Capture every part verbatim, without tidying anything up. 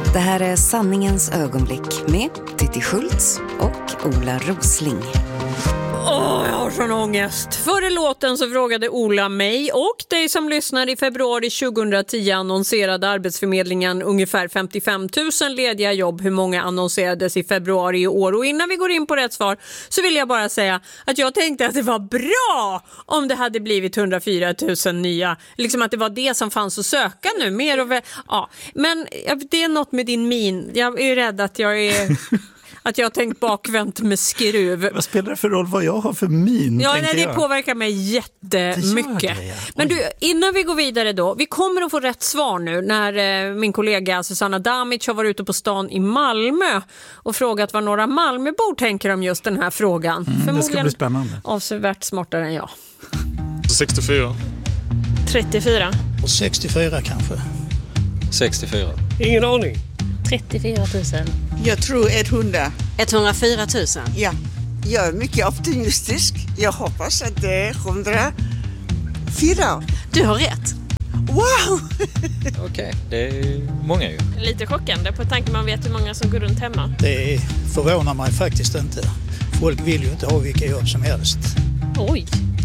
Det här är Sanningens ögonblick med Titti Schultz och Ola Rosling. Åh, oh, jag har sån ångest. Före låten så frågade Ola mig och dig som lyssnar. I februari tjugohundratio annonserade Arbetsförmedlingen ungefär femtiofem tusen lediga jobb. Hur många annonserades i februari i år? Och innan vi går in på rätt svar så vill jag bara säga att jag tänkte att det var bra om det hade blivit hundrafyra tusen nya. Liksom att det var det som fanns att söka nu. Mer och väl, ja. Men det är något med din min. Jag är rädd att jag är... Att jag har tänkt bakvänt med skruv. Vad spelar det för roll vad jag har för min? Ja, nej, det jag. påverkar mig jättemycket. Det det, ja. Men du, innan vi går vidare då. Vi kommer att få rätt svar nu när eh, min kollega Susanna Damic har varit ute på stan i Malmö och frågat vad några Malmöbor tänker om just den här frågan. Mm, det ska bli spännande. Avsevärt smartare än jag. sextiofyra. trettiofyra. Och sextiofyra kanske. sextiofyra. Ingen aning. trettiofyra tusen. Jag tror hundra. etthundrafyra tusen. Ja, jag är mycket optimistisk. Jag hoppas att det är hundrafyra. Du har rätt. Wow! Okej, okay, det är många ju. Lite chockande på tanke man vet hur många som går runt hemma. Det förvånar mig faktiskt inte. Folk vill ju inte ha vilka jobb som helst. Oj.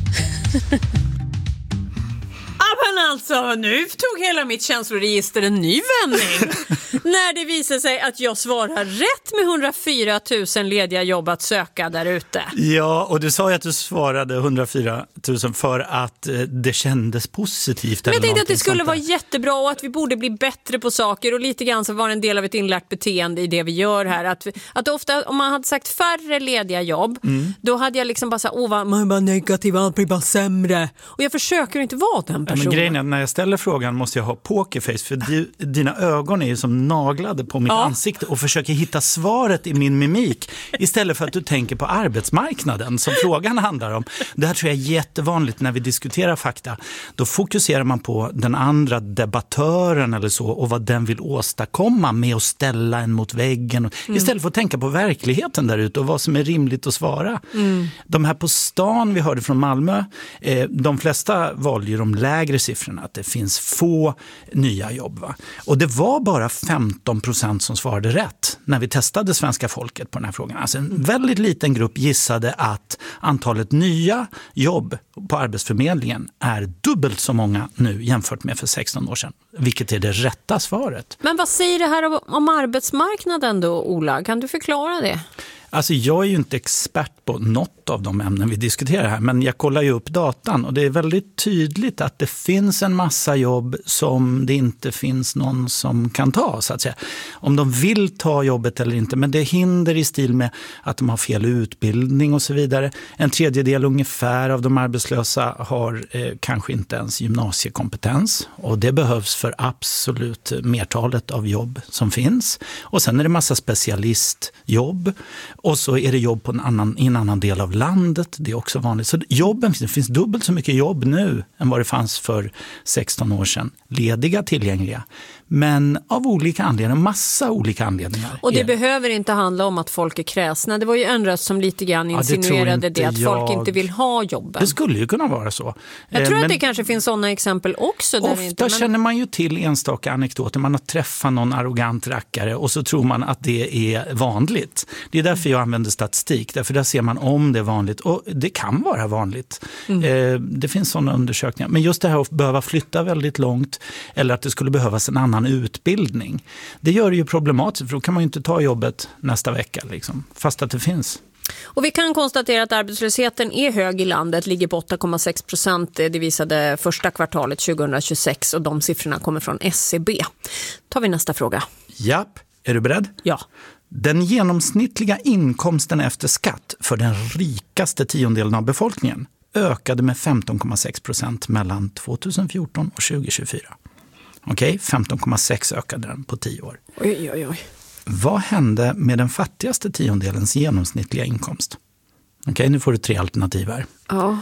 Men alltså, nu tog hela mitt känsloregister en ny vändning. När det visar sig att jag svarar rätt med hundrafyra tusen lediga jobb att söka där ute. Ja, och du sa ju att du svarade hundrafyra tusen för att eh, det kändes positivt. Men jag eller tänkte att det skulle sånt vara jättebra och att vi borde bli bättre på saker. Och lite grann så var det en del av ett inlärt beteende i det vi gör här. Att, att ofta, om man hade sagt färre lediga jobb, mm. då hade jag liksom bara sagt, åh vad man är bara negativ, allt blir bara sämre. Och jag försöker inte vara den personen. Men grejen är att när jag ställer frågan måste jag ha pokerface för di, dina ögon är ju som naglade på mitt ja. ansikte och försöker hitta svaret i min mimik istället för att du tänker på arbetsmarknaden som frågan handlar om. Det här tror jag är jättevanligt när vi diskuterar fakta. Då fokuserar man på den andra debattören eller så och vad den vill åstadkomma med att ställa en mot väggen mm. istället för att tänka på verkligheten där ute och vad som är rimligt att svara. Mm. De här på stan vi hörde från Malmö, eh, de flesta valde ju de lägre siffrorna, att det finns få nya jobb. Va? Och det var bara femton procent som svarade rätt när vi testade svenska folket på den här frågan. Alltså en väldigt liten grupp gissade att antalet nya jobb på Arbetsförmedlingen är dubbelt så många nu jämfört med för sexton år sedan. Vilket är det rätta svaret. Men vad säger det här om, om arbetsmarknaden då, Ola? Kan du förklara det? Alltså jag är ju inte expert på något av de ämnen vi diskuterar här, men jag kollar ju upp datan och det är väldigt tydligt att det finns en massa jobb som det inte finns någon som kan ta, så att säga. Om de vill ta jobbet eller inte, men det är hinder i stil med att de har fel utbildning och så vidare. En tredjedel ungefär av de arbetslösa har eh, kanske inte ens gymnasiekompetens och det behövs för absolut mertalet av jobb som finns. Och sen är det massa specialistjobb. Och så är det jobb på en annan, i en annan del av landet. Det är också vanligt. Så jobben, det finns dubbelt så mycket jobb nu än vad det fanns för sexton år sedan. Lediga, tillgängliga. Men av olika anledningar, massa olika anledningar. Och det är... behöver inte handla om att folk är kräsna. Det var ju en röst som lite grann insinuerade ja, det, det att jag... folk inte vill ha jobben. Det skulle ju kunna vara så. Jag tror men... att det kanske finns sådana exempel också. Där ofta inte, men... känner man ju till enstaka anekdoter. Man har träffat någon arrogant rackare och så tror man att det är vanligt. Det är därför jag använder statistik. Därför där ser man om det är vanligt. Och det kan vara vanligt. Mm. Eh, det finns sådana undersökningar. Men just det här att behöva flytta väldigt långt eller att det skulle behövas en annan utbildning. Det gör det ju problematiskt för då kan man ju inte ta jobbet nästa vecka liksom, fast att det finns. Och vi kan konstatera att arbetslösheten är hög i landet, ligger på åtta komma sex procent. Det visade första kvartalet tjugohundratjugosex och de siffrorna kommer från S C B. Tar vi nästa fråga. Japp, är du beredd? Ja. Den genomsnittliga inkomsten efter skatt för den rikaste tiondelen av befolkningen ökade med femton komma sex procent mellan tjugohundrafjorton och tjugohundratjugofyra. Okej, okay, femton komma sex ökade den på tio år. Oj, oj, oj. Vad hände med den fattigaste tiondelens genomsnittliga inkomst? Okej, okay, nu får du tre alternativ här. Ja.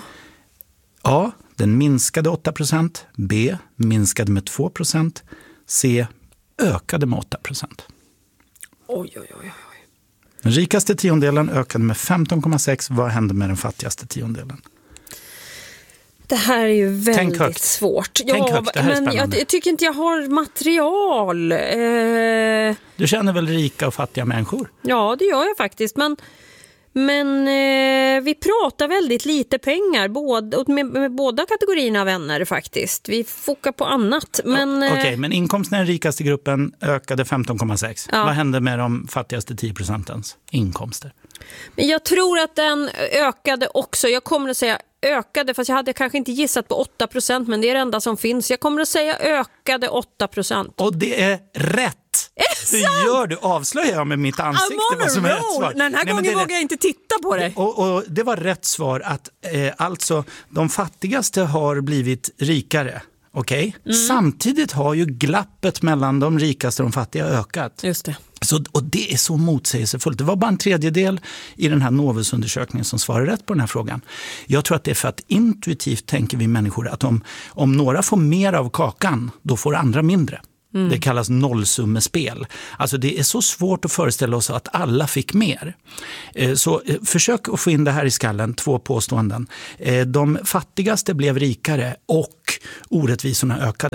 A. Den minskade åtta procent. B. Minskade med två procent. C. Ökade med åtta procent. Oj, oj, oj, oj. Den rikaste tiondelen ökade med femton komma sex. Vad hände med den fattigaste tiondelen? Det här är ju väldigt Tänk högt. svårt. Tänk Ja, högt, det här är men jag, spännande. jag tycker inte jag har material. Eh, Du känner väl rika och fattiga människor? ja, det gör jag faktiskt. Men, men eh, vi pratar väldigt lite pengar både, med, med båda kategorierna av vänner faktiskt. Vi fokar på annat. Men, Okej, eh, men inkomsten i den rikaste gruppen ökade femton komma sex. Ja. Vad hände med de fattigaste tio procentens inkomster? men jag tror att den ökade också. Jag kommer att säga ökade, fast jag hade kanske inte gissat på åtta procent, men det är det enda som finns. Jag kommer att säga ökade åtta procent. Och det är rätt! Är Du det sant? gör, du avslöjar jag med mitt ansikte I'm on vad a som är rätt roll. svar. Den här Nej, men gången det är vågar jag inte titta på det. Och, och det var rätt svar att eh, alltså de fattigaste har blivit rikare. Okej? Mm. Samtidigt har ju glappet mellan de rikaste och de fattiga ökat. Just det. Så, och det är så motsägelsefullt. Det var bara en tredjedel i den här Novus-undersökningen som svarade rätt på den här frågan. Jag tror att det är för att intuitivt tänker vi människor att om, om några får mer av kakan, då får andra mindre. Mm. Det kallas nollsummespel. Alltså det är så svårt att föreställa oss att alla fick mer. Så försök att få in det här i skallen, två påståenden. De fattigaste blev rikare och orättvisorna ökade.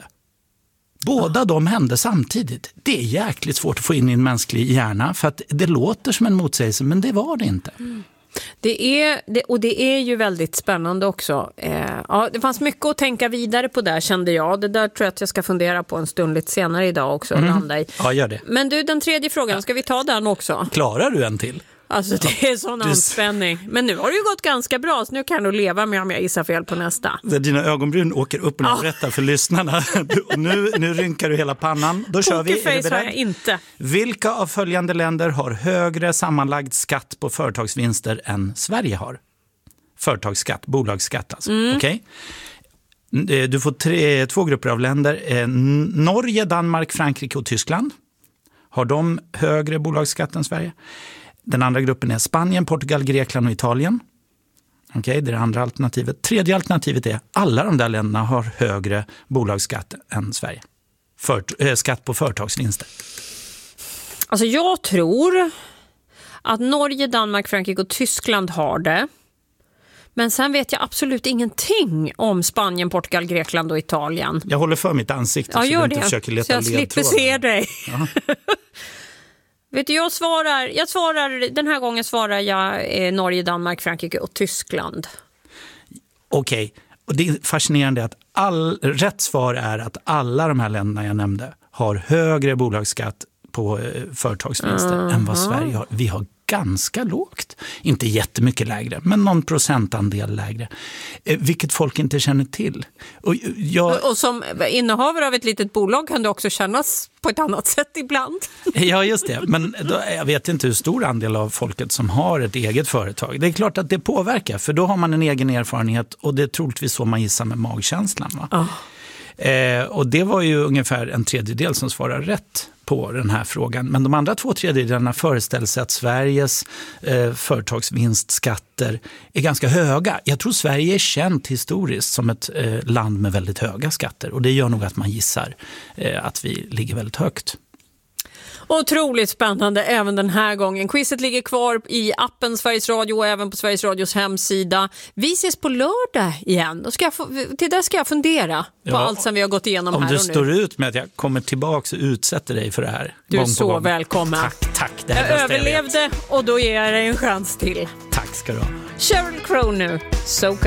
Båda de hände samtidigt. Det är jäkligt svårt att få in i en mänsklig hjärna för att det låter som en motsägelse, men det var det inte. Mm. Det är, det, och det är ju väldigt spännande också. Eh, ja, det fanns mycket att tänka vidare på där, kände jag. Det där tror jag att jag ska fundera på en stund lite senare idag också. Och Mm. landa i. Ja, gör det. Men du, den tredje frågan, ska vi ta den också? Klarar du en till? Alltså det är sån Du- anspänning. Men nu har det ju gått ganska bra, så nu kan du leva med om jag gissar fel på nästa. Dina ögonbryn åker upp och ner. Ja. Berätta för lyssnarna. Du- och nu, nu rynkar du hela pannan. Då kör vi. Är du Pokerface har jag beredd? inte. Vilka av följande länder har högre sammanlagd skatt på företagsvinster än Sverige har? Företagsskatt, bolagsskatt alltså. Mm. Okej? Eh, Du får tre, två grupper av länder. Eh, N- Norge, Danmark, Frankrike och Tyskland. Har de högre bolagsskatt än Sverige? Den andra gruppen är Spanien, Portugal, Grekland och Italien. Okej, det är det andra alternativet. Tredje alternativet är alla de där länderna har högre bolagsskatt än Sverige. För, äh, skatt på företagsvinster. Alltså jag tror att Norge, Danmark, Frankrike och Tyskland har det. Men sen vet jag absolut ingenting om Spanien, Portugal, Grekland och Italien. Jag håller för mitt ansikte Ja, så gör du inte det. försöker Så leta jag slipper ledtrådar. se dig. Ja. Vet du, jag svarar, jag svarar, den här gången svarar jag eh, Norge, Danmark, Frankrike och Tyskland. Okej, och det är fascinerande att all, rätt svar är att alla de här länderna jag nämnde har högre bolagsskatt på eh, företagsvinster Mm. än vad Sverige har. Vi har ganska lågt, inte jättemycket lägre, men någon procentandel lägre, eh, vilket folk inte känner till. Och jag, Och, och som innehavare av ett litet bolag kan det också kännas på ett annat sätt ibland. Ja, just det. Men då, jag vet inte hur stor andel av folket som har ett eget företag. Det är klart att det påverkar, för då har man en egen erfarenhet och det är troligtvis så man gissar med magkänslan. Va? Oh. Eh, och det var ju ungefär en tredjedel som svarar rätt på den här frågan. Men de andra två tredjedelarna föreställer sig att Sveriges eh, företagsvinstskatter är ganska höga. Jag tror Sverige är känt historiskt som ett eh, land med väldigt höga skatter. Och det gör nog att man gissar eh, att vi ligger väldigt högt. Otroligt spännande även den här gången. Quizet ligger kvar i appen Sveriges Radio och även på Sveriges Radios hemsida. Vi ses på lördag igen. Då ska jag få, till det ska jag fundera på Ja, allt som vi har gått igenom om här du och nu. står ut med att jag kommer tillbaka och utsätter dig för det här. Du är gång på så gång. välkommen. Tack, tack. Det här Jag är bästa jag vet. överlevde och då ger jag dig en chans till. Tack ska du ha. Sheryl Crow nu. So